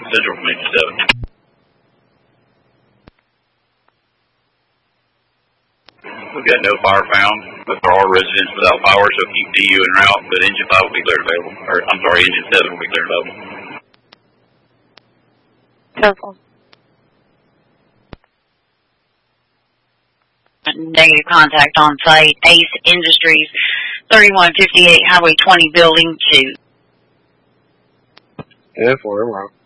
Central from Engine 7. We've got no fire found, but there are residents without power, so keep DU en route, but Engine 5 will be cleared available. Or, I'm sorry, Engine 7 will be cleared available. Careful. Negative contact on site. Ace Industries, 3158 Highway 20, Building 2. Yeah, 4 en route.